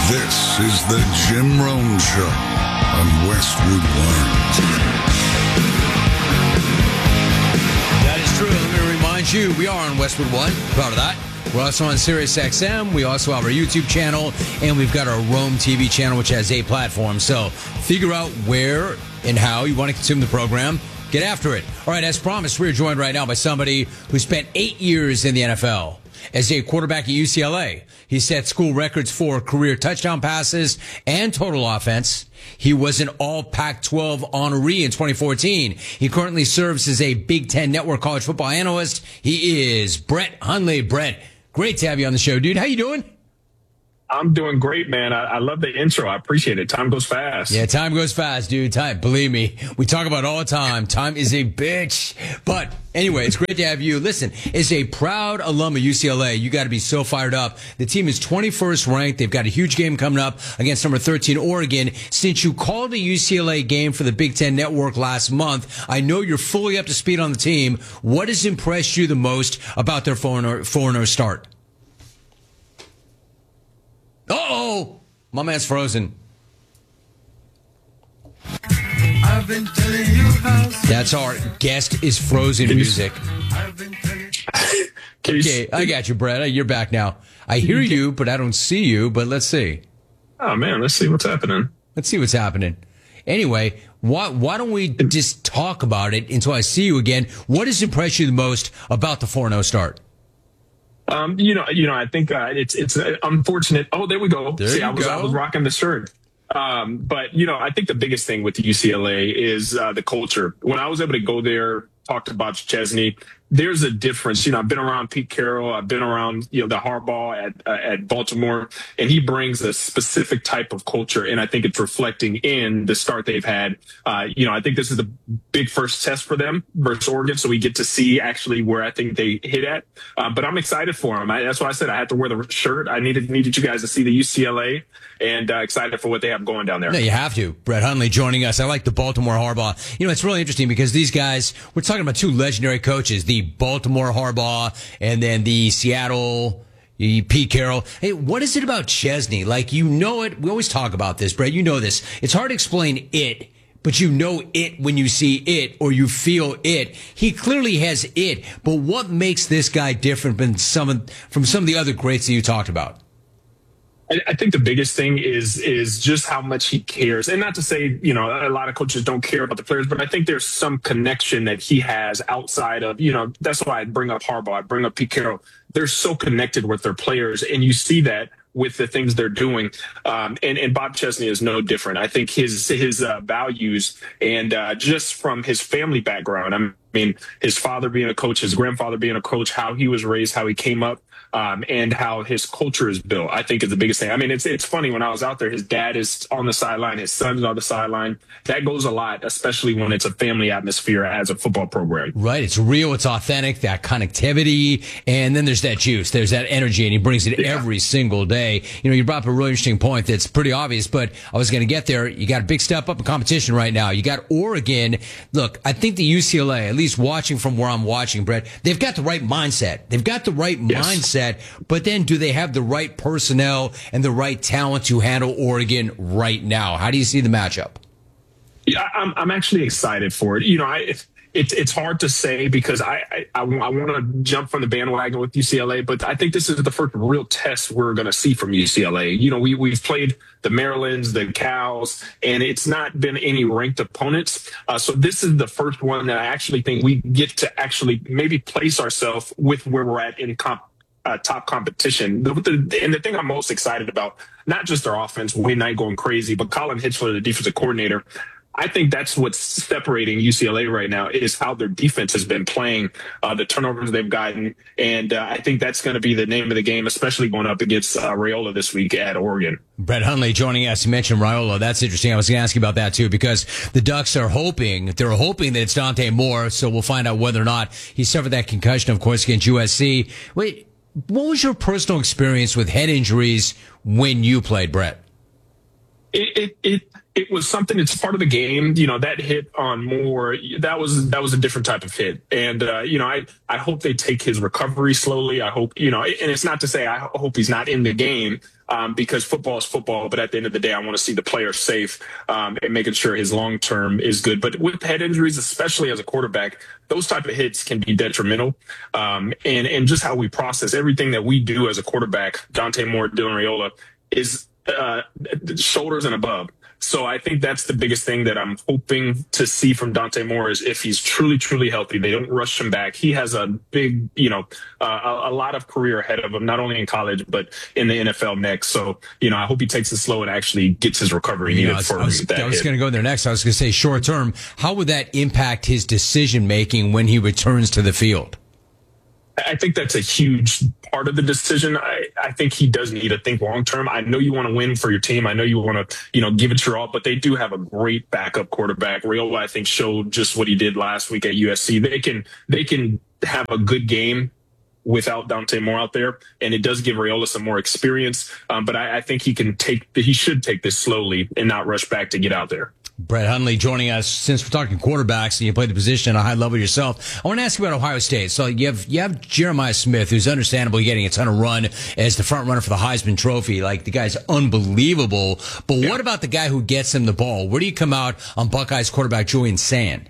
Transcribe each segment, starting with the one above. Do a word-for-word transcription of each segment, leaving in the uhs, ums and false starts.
This is the Jim Rome Show on Westwood One. That is true. Let me remind you, we are on Westwood One. Proud of that. We're also on Sirius X M. We also have our YouTube channel, and we've got our Rome T V channel, which has eight platforms. So figure out where and how you want to consume the program. Get after it. All right, as promised, we're joined right now by somebody who spent eight years in the N F L. As a quarterback at U C L A, he set school records for career touchdown passes and total offense. He was an all Pac twelve honoree in twenty fourteen. He currently serves as a Big Ten Network college football analyst. He is Brett Hundley. Brett, great to have you on the show, dude. How you doing? I'm doing great, man. I, I love the intro. I appreciate it. Time goes fast. Yeah, time goes fast, dude. Time, believe me, we talk about it all the time. Time is a bitch. But anyway, it's great to have you. Listen, as a proud alum of U C L A, you got to be so fired up. The team is twenty-first ranked. They've got a huge game coming up against number thirteen, Oregon. Since you called a U C L A game for the Big Ten Network last month, I know you're fully up to speed on the team. What has impressed you the most about their four and oh start? Uh-oh! My man's frozen. I've been telling you how. That's our guest is frozen music. Okay, I got you, Brett. You're back now. I hear you, but I don't see you. But let's see. Oh, man, let's see what's happening. Let's see what's happening. Anyway, why, why don't we just talk about it until I see you again? What has impressed you the most about the four and oh start? Um, you know, you know, I think uh, it's it's unfortunate. Oh, there we go. There See, you I was go. I was rocking the shirt. Um, but you know, I think the biggest thing with the U C L A is uh, the culture. When I was able to go there, talk to Bob Chesney, there's a difference. You know, I've been around Pete Carroll. I've been around, you know, the Harbaugh at uh, at Baltimore, and he brings a specific type of culture, and I think it's reflecting in the start they've had. Uh, you know, I think this is the big first test for them versus Oregon, so we get to see actually where I think they hit at. Uh, but I'm excited for them. I, that's why I said I had to wear the shirt. I needed needed you guys to see the U C L A, and uh, excited for what they have going down there. No, you have to. Brett Hundley joining us. I like the Baltimore Harbaugh. You know, it's really interesting because these guys, we're talking about two legendary coaches, the Baltimore Harbaugh and then the Seattle Pete Carroll. Hey, what is it about Chesney? Like, you know it. We always talk about this, Brett. You know this. It's hard to explain it, but you know it when you see it or you feel it. He clearly has it. But what makes this guy different than some of, from some of the other greats that you talked about? I think the biggest thing is is just how much he cares. And not to say, you know, a lot of coaches don't care about the players, but I think there's some connection that he has outside of, you know, that's why I bring up Harbaugh, I bring up Pete Carroll. They're so connected with their players, and you see that with the things they're doing. Um, and, and Bob Chesney is no different. I think his his uh, values and uh, just from his family background, I mean, his father being a coach, his grandfather being a coach, how he was raised, how he came up, um, and how his culture is built, I think is the biggest thing. I mean, it's it's funny, when I was out there, his dad is on the sideline, his son's on the sideline. That goes a lot, especially when it's a family atmosphere as a football program. Right. It's real. It's authentic, that connectivity. And then there's that juice. There's that energy, and he brings it yeah. every single day. You know, you brought up a really interesting point that's pretty obvious, but I was going to get there. You got a big step up in competition right now. You got Oregon. Look, I think the U C L A, at least watching from where I'm watching, Brett, they've got the right mindset. They've got the right yes. mindset, but then do they have the right personnel and the right talent to handle Oregon right now? How do you see the matchup? Yeah, I'm I'm actually excited for it. You know, I it's it's hard to say because I I, I, I want to jump from the bandwagon with U C L A, but I think this is the first real test we're going to see from U C L A. You know, we we've played the Marylands, the Cows, and it's not been any ranked opponents. Uh, so this is the first one that I actually think we get to actually maybe place ourselves with where we're at in comp. Uh, top competition. The, the, and the thing I'm most excited about, not just their offense, Wayne Knight going crazy, but Colin Hitchler, the defensive coordinator. I think that's what's separating U C L A right now is how their defense has been playing, uh, the turnovers they've gotten. And uh, I think that's going to be the name of the game, especially going up against uh, Raiola this week at Oregon. Brett Hundley joining us. You mentioned Raiola. That's interesting. I was going to ask you about that, too, because the Ducks are hoping, they're hoping that it's Dante Moore, so we'll find out whether or not he suffered that concussion, of course, against U S C. Wait, what was your personal experience with head injuries when you played, Brett? It, it, it, it was something, it's part of the game. You know, that hit on Moore, that was, that was a different type of hit. And, uh, you know, I, I hope they take his recovery slowly. I hope, you know, and it's not to say I hope he's not in the game, um, because football is football. But at the end of the day, I want to see the player safe um, and making sure his long term is good. But with head injuries, especially as a quarterback, those type of hits can be detrimental. Um, and, and just how we process everything that we do as a quarterback, Dante Moore, Dylan Raiola, is uh, shoulders and above. So I think that's the biggest thing that I'm hoping to see from Dante Moore is if he's truly, truly healthy, they don't rush him back. He has a big, you know, uh, a, a lot of career ahead of him, not only in college, but in the N F L next. So, you know, I hope he takes it slow and actually gets his recovery needed yeah, I was, for I was, that. I was going to go there next. I was going to say short term. How would that impact his decision making when he returns to the field? I think that's a huge part of the decision. I, I think he does need to think long term. I know you want to win for your team. I know you want to, you know, give it your all, but they do have a great backup quarterback. Raiola, I think, showed just what he did last week at U S C. They can they can have a good game without Dante Moore out there, and it does give Raiola some more experience. Um, but I, I think he can take he should take this slowly and not rush back to get out there. Brett Hundley joining us. Since we're talking quarterbacks and you played the position at a high level yourself, I want to ask you about Ohio State. So you have you have Jeremiah Smith, who's understandably getting a ton of run as the front runner for the Heisman Trophy. Like, the guy's unbelievable. But yeah. What about the guy who gets him the ball? Where do you come out on Buckeyes quarterback Julian Sand?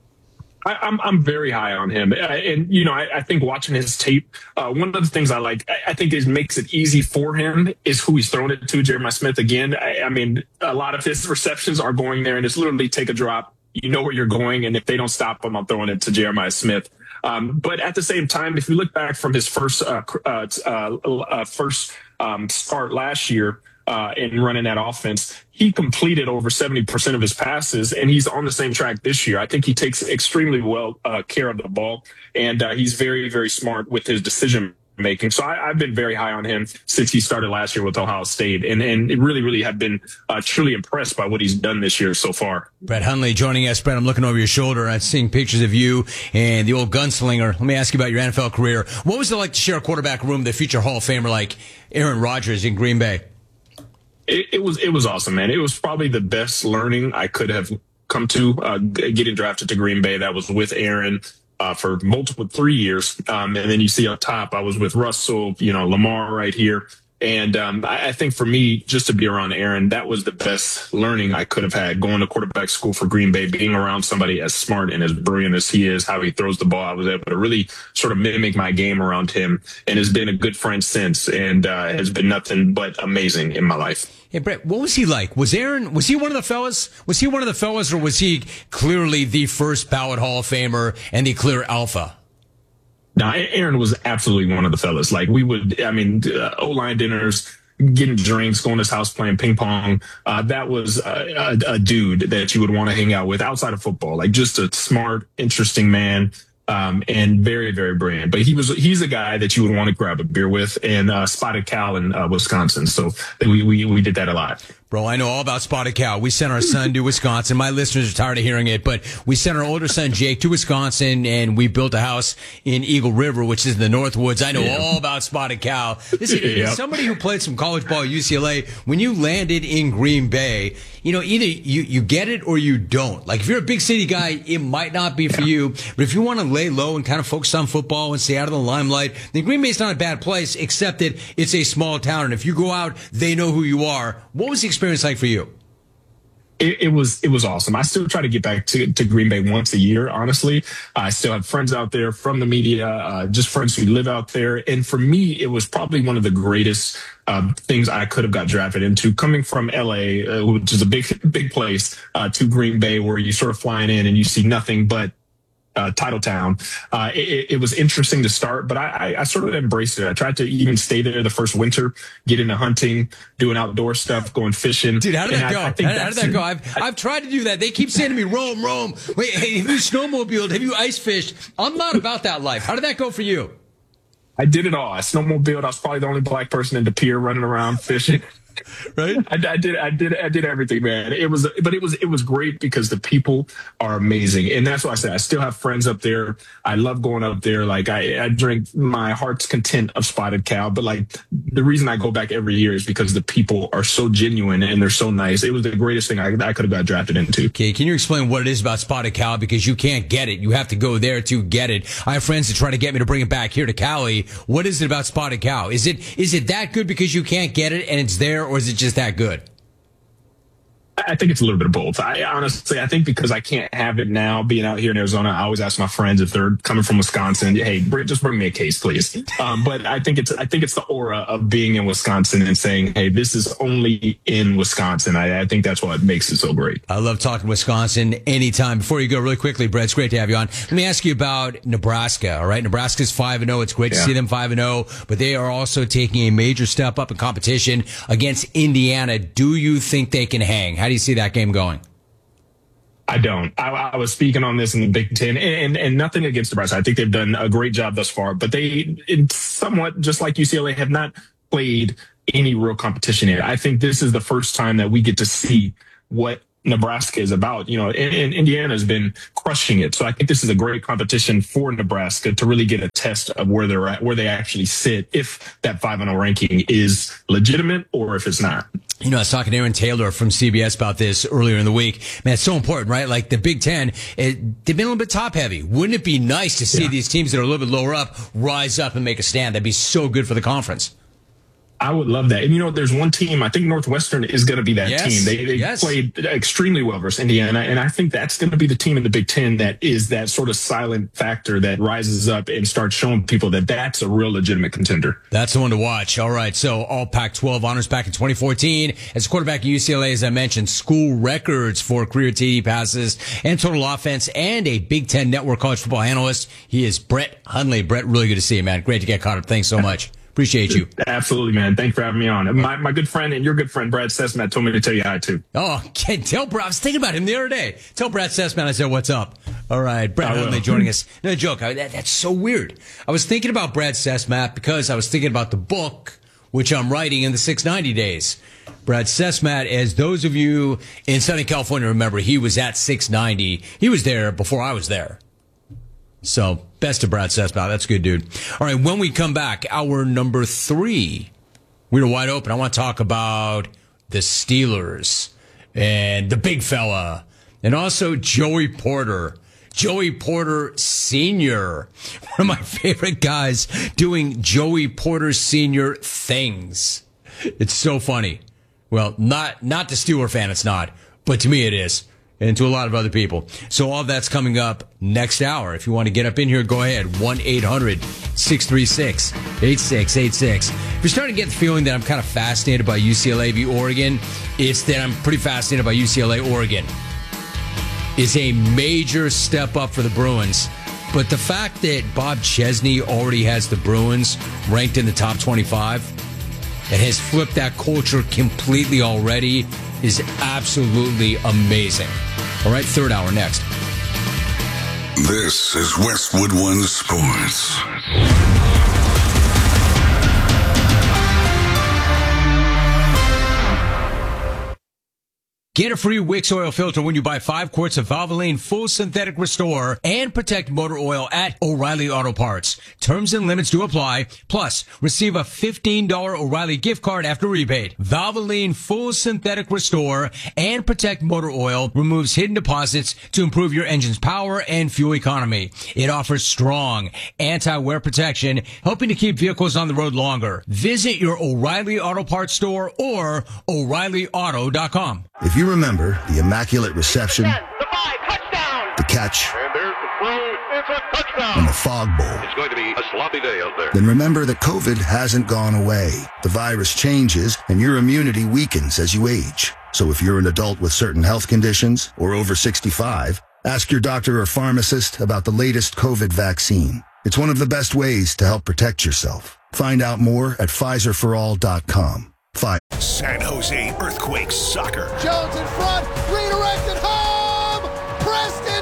I, I'm I'm very high on him, and you know I, I think watching his tape, uh, one of the things I like, I, I think is makes it easy for him is who he's throwing it to. Jeremiah Smith again. I, I mean, a lot of his receptions are going there, and it's literally take a drop. You know where you're going, and if they don't stop him, I'm throwing it to Jeremiah Smith. Um, but at the same time, if you look back from his first uh, uh, uh, first um, start last year. Uh, in running that offense, he completed over seventy percent of his passes, and he's on the same track this year. I think he takes extremely well uh, care of the ball, and uh, he's very, very smart with his decision making. So I, I've been very high on him since he started last year with Ohio State, and and it really, really have been uh, truly impressed by what he's done this year so far. Brett Hundley joining us. Brett, I'm looking over your shoulder. I'm seeing pictures of you and the old gunslinger. Let me ask you about your N F L career. What was it like to share a quarterback room with a future Hall of Famer like Aaron Rodgers in Green Bay? It, it was it was awesome, man. It was probably the best learning I could have come to uh, getting drafted to Green Bay. That was with Aaron uh, for multiple three years, um, and then you see up top, I was with Russell, you know, Lamar right here, and um, I, I think for me, just to be around Aaron, that was the best learning I could have had. Going to quarterback school for Green Bay, being around somebody as smart and as brilliant as he is, how he throws the ball, I was able to really sort of mimic my game around him, and has been a good friend since, and uh, has been nothing but amazing in my life. Hey, Brett, what was he like? Was Aaron, was he one of the fellas? Was he one of the fellas, or was he clearly the first ballot Hall of Famer and the clear alpha? No, Aaron was absolutely one of the fellas. Like, we would, I mean, uh, O-line dinners, getting drinks, going to his house, playing ping pong. Uh, that was a, a, a dude that you would want to hang out with outside of football. Like, just a smart, interesting man. Um, and very, very brilliant. But he was, he's a guy that you would want to grab a beer with, and uh, Spotted Cow in uh, Wisconsin. So we, we, we did that a lot. Bro, I know all about Spotted Cow. We sent our son to Wisconsin. My listeners are tired of hearing it, but we sent our older son, Jake, to Wisconsin, and we built a house in Eagle River, which is in the Northwoods. I know yeah. all about Spotted Cow. Listen, yeah. somebody who played some college ball at U C L A, when you landed in Green Bay, you know, either you, you get it or you don't. Like, if you're a big city guy, it might not be for yeah. you, but if you want to lay low and kind of focus on football and stay out of the limelight, then Green Bay's not a bad place, except that it's a small town, and if you go out, they know who you are. What was the experience like for you? It, it was it was awesome. I still try to get back to, to Green Bay once a year, honestly. I still have friends out there from the media, uh, just friends who live out there. And for me, it was probably one of the greatest um, things I could have got drafted into. Coming from L A, uh, which is a big, big place, uh, to Green Bay, where you sort of flying in and you see nothing but Uh, Title Town. Uh, it, it was interesting to start, but I, I, I sort of embraced it. I tried to even stay there the first winter, get into hunting, doing outdoor stuff, going fishing. Dude, how did that go? I, I think how, how did that go? I've, I, I've tried to do that. They keep saying to me, Rome, Rome. Wait, hey, have you snowmobiled? Have you ice fished? I'm not about that life. How did that go for you? I did it all. I snowmobiled. I was probably the only black person in the pier running around fishing. right? I, I did, I did, I did everything, man. It was, but it was, it was great because the people are amazing, and that's why I said I still have friends up there. I love going up there. Like I, I drink my heart's content of Spotted Cow, but like the reason I go back every year is because the people are so genuine and they're so nice. It was the greatest thing I, I could have got drafted into. Okay, can you explain what it is about Spotted Cow? Because you can't get it. You have to go there to get it. I have friends that try to get me to bring it back here to Cali. What is it about Spotted Cow? Is it is it that good because you can't get it and it's there, or is it just that good? I think it's a little bit of both. I honestly, I think because I can't have it now, being out here in Arizona, I always ask my friends if they're coming from Wisconsin, hey, bring, just bring me a case, please. Um, but I think it's, I think it's the aura of being in Wisconsin and saying, hey, this is only in Wisconsin. I, I think that's what makes it so great. I love talking Wisconsin anytime. Before you go, really quickly, Brett, it's great to have you on. Let me ask you about Nebraska. All right, Nebraska's five and oh. It's great to Yeah. see them five and oh, but they are also taking a major step up in competition against Indiana. Do you think they can hang? How do you see that game going? I don't. I, I was speaking on this in the Big Ten, and, and nothing against Nebraska. I think they've done a great job thus far, but they, it's somewhat just like U C L A, have not played any real competition yet. I think this is the first time that we get to see what Nebraska is about. You know, and, and Indiana has been crushing it. So I think this is a great competition for Nebraska to really get a test of where they're at, where they actually sit, if that five and oh ranking is legitimate or if it's not. You know, I was talking to Aaron Taylor from C B S about this earlier in the week. Man, it's so important, right? Like the Big Ten, it, they've been a little bit top heavy. Wouldn't it be nice to see Yeah. these teams that are a little bit lower up rise up and make a stand? That'd be so good for the conference. I would love that. And, you know, there's one team, I think Northwestern is going to be that Yes. team. They, they Yes. played extremely well versus Indiana. And I think that's going to be the team in the Big Ten that is that sort of silent factor that rises up and starts showing people that that's a real legitimate contender. That's the one to watch. All right. So all Pac twelve honors back in twenty fourteen. As quarterback at U C L A, as I mentioned, school records for career T D passes and total offense, and a Big Ten Network college football analyst. He is Brett Hundley. Brett, really good to see you, man. Great to get caught up. Thanks so much. Appreciate you. Absolutely, man. Thanks for having me on. My, my good friend and your good friend, Brad Sessman, told me to tell you hi, too. Oh, can tell Brad. I was thinking about him the other day. Tell Brad Sessman I said, what's up? All right. Brad I will. Hundley joining us. No joke. I, that, that's so weird. I was thinking about Brad Sessman because I was thinking about the book, which I'm writing in the six ninety days. Brad Sessman, as those of you in Southern California remember, he was at six ninety. He was there before I was there. So, best of Brad Sessman. That's a good dude. All right, when we come back, hour number three, we're wide open. I want to talk about the Steelers and the big fella, and also Joey Porter. Joey Porter Senior One of my favorite guys doing Joey Porter Senior things. It's so funny. Well, not not the Steeler fan, it's not. But to me, it is. And to a lot of other people. So all that's coming up next hour. If you want to get up in here, go ahead. one eight hundred six three six eight six eight six. If you're starting to get the feeling that I'm kind of fascinated by U C L A v. Oregon, it's that I'm pretty fascinated by U C L A Oregon. It's a major step up for the Bruins. But the fact that Bob Chesney already has the Bruins ranked in the top twenty-five and has flipped that culture completely already is absolutely amazing. All right, third hour next. This is Westwood One Sports. Get a free Wix oil filter when you buy five quarts of Valvoline Full Synthetic Restore and Protect Motor Oil at O'Reilly Auto Parts. Terms and limits do apply. Plus, receive a fifteen dollars O'Reilly gift card after rebate. Valvoline Full Synthetic Restore and Protect Motor Oil removes hidden deposits to improve your engine's power and fuel economy. It offers strong anti-wear protection, helping to keep vehicles on the road longer. Visit your O'Reilly Auto Parts store or O'Reilly Auto dot com. If you remember the Immaculate Reception, The five, touchdown! the catch, And there's the throw. It's a touchdown. and the Fog Bowl, It's going to be a sloppy day out there. then remember that COVID hasn't gone away. The virus changes and your immunity weakens as you age. So if you're an adult with certain health conditions or over sixty-five, ask your doctor or pharmacist about the latest COVID vaccine. It's one of the best ways to help protect yourself. Find out more at Pfizer for all dot com. Pfizer. San Jose Earthquakes soccer. Jones in front, redirected home! Preston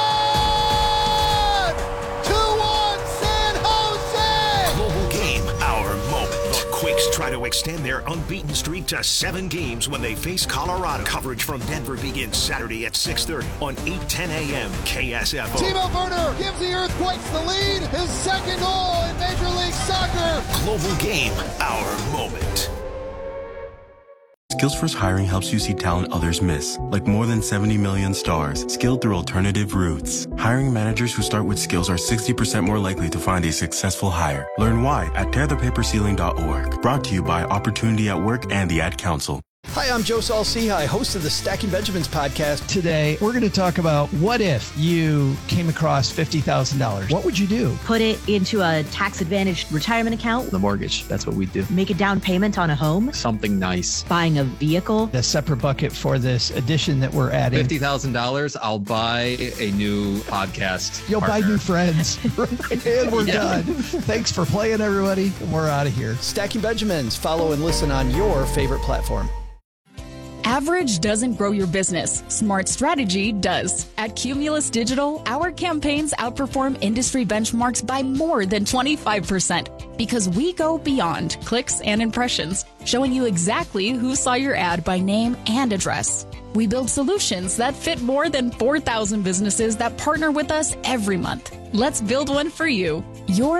John! two one San Jose! Global game, our moment. The Quakes try try to extend their unbeaten streak to seven games when they face Colorado. Coverage from Denver begins Saturday at six thirty on eight ten a.m. K S F O. Timo Werner gives the Earthquakes the lead. His second goal in Major League Soccer. Global Game, our moment. Skills First Hiring helps you see talent others miss, like more than seventy million stars, skilled through alternative routes. Hiring managers who start with skills are sixty percent more likely to find a successful hire. Learn why at tear the paper ceiling dot org. Brought to you by Opportunity at Work and the Ad Council. Hi, I'm Joe Saul-Sehy, host of the Stacking Benjamins podcast. Today, we're going to talk about what if you came across fifty thousand dollars. What would you do? Put it into a tax-advantaged retirement account. The mortgage, that's what we do. Make a down payment on a home. Something nice. Buying a vehicle. A separate bucket for this addition that we're adding. fifty thousand dollars, I'll buy a new podcast You'll partner. buy new friends. And we're yeah. done. Thanks for playing, everybody. We're out of here. Stacking Benjamins. Follow and listen on your favorite platform. Average doesn't grow your business. Smart strategy does. At Cumulus Digital, our campaigns outperform industry benchmarks by more than twenty-five percent because we go beyond clicks and impressions, showing you exactly who saw your ad by name and address. We build solutions that fit more than four thousand businesses that partner with us every month. Let's build one for you. Your